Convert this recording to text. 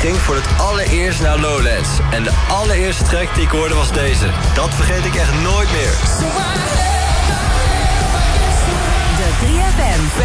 ging voor het allereerst naar Lowlands. En de allereerste track die ik hoorde was deze. Dat vergeet ik echt nooit meer. So